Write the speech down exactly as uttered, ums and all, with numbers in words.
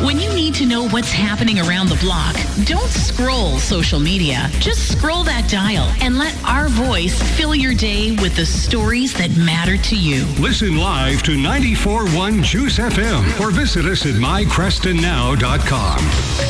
When you need to know what's happening around the block, don't scroll social media. Just scroll that dial and let our voice fill your day with the stories that matter to you. Listen live to ninety-four point one Juice F M or visit us at my creston now dot com.